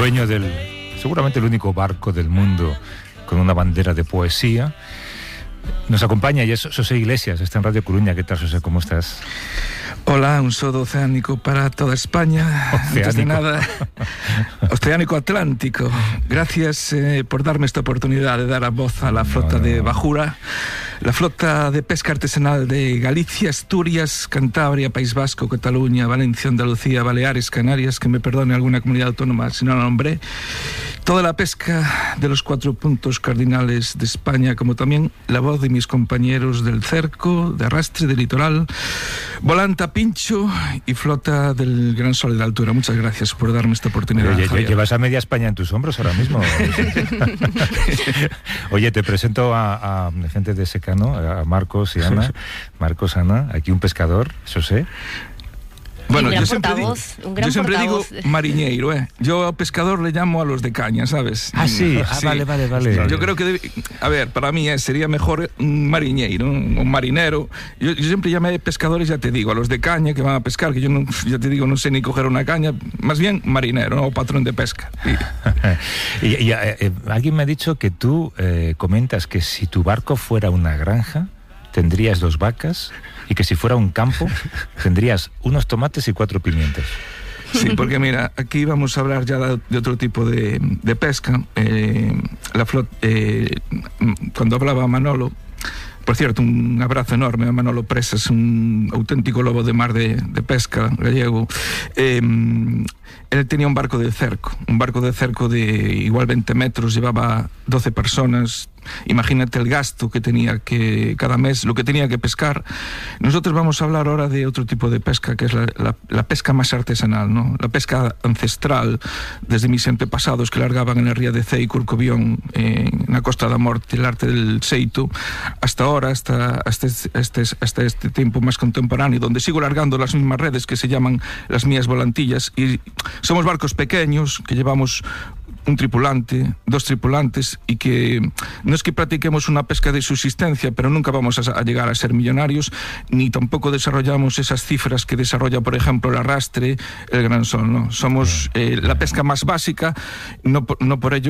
dueño del, seguramente el único barco del mundo con una bandera de poesía. Nos acompaña y es Xosé Iglesias, está en Radio Coruña. ¿Qué tal, Xosé? ¿Cómo estás? Hola, un saludo oceánico para toda España. Antes de nada, oceánico atlántico. Gracias por darme esta oportunidad de dar a voz a la flota de Bajura, la flota de pesca artesanal de Galicia, Asturias, Cantabria, País Vasco, Cataluña, Valencia, Andalucía, Baleares, Canarias, que me perdone alguna comunidad autónoma si no la nombré. Toda la pesca de los 4 puntos cardinales de España, como también la voz de mis compañeros del cerco, de arrastre, del litoral, volanta, pincho y flota del Gran Sol y de Altura. Muchas gracias por darme esta oportunidad. Oye, llevas a media España en tus hombros ahora mismo. Oye, te presento a gente de Secano, a Marcos y Ana. Marcos, Ana, aquí un pescador, Xosé. Bueno, yo siempre digo mariñeiro, Yo a pescador le llamo a los de caña, ¿sabes? Ah, sí. Sí. Vale. Yo creo que, para mí sería mejor un mariñeiro, un marinero. Yo siempre llamé pescadores, ya te digo, a los de caña que van a pescar, que yo no, ya te digo, no sé ni coger una caña, más bien marinero, ¿no? O patrón de pesca. Y alguien me ha dicho que tú comentas que si tu barco fuera una granja, tendrías 2 vacas, y que si fuera un campo, tendrías unos tomates y 4 pimientos. Sí, porque mira, aquí vamos a hablar ya de otro tipo de pesca. La flota, cuando hablaba Manolo, por cierto, un abrazo enorme a Manolo Presas, un auténtico lobo de mar de pesca gallego. Él tenía un barco de cerco de igual 20 metros, llevaba 12 personas. Imagínate el gasto que tenía que cada mes, lo que tenía que pescar. Nosotros vamos a hablar ahora de otro tipo de pesca, que es la pesca más artesanal, ¿no? La pesca ancestral, desde mis antepasados que largaban en la ría de Cei, Curcobión, en la Costa da Morte, el arte del Seito, hasta ahora, hasta este tiempo más contemporáneo, donde sigo largando las mismas redes que se llaman las mías volantillas, y somos barcos pequeños que llevamos un tripulante, 2 tripulantes, y que no es que practiquemos una pesca de subsistencia, pero nunca vamos a llegar a ser millonarios, ni tampoco desarrollamos esas cifras que desarrolla, por ejemplo, el arrastre, el Gran Sol, ¿no? Somos la pesca más básica, no por ello